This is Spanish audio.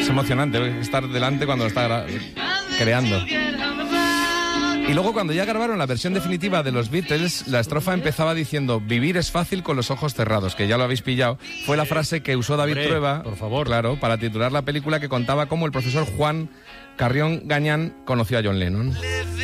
emocionante estar delante cuando lo está creando. Y luego, cuando ya grabaron la versión definitiva de los Beatles, la estrofa empezaba diciendo: vivir es fácil con los ojos cerrados, que ya lo habéis pillado. Fue la frase que usó David Trueba, por favor, claro, para titular la película, que contaba cómo el profesor Juan Carrión Gañán conoció a John Lennon.